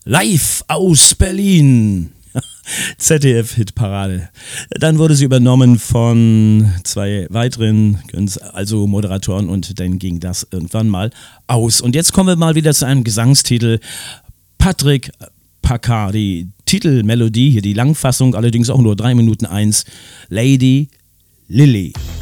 live aus Berlin. ZDF-Hitparade. Dann wurde sie übernommen von zwei weiteren, also Moderatoren, und dann ging das irgendwann mal aus. Und jetzt kommen wir mal wieder zu einem Gesangstitel. Patrick Packard, die Titelmelodie, hier die Langfassung, allerdings auch nur 3 Minuten 1. Lady Lily.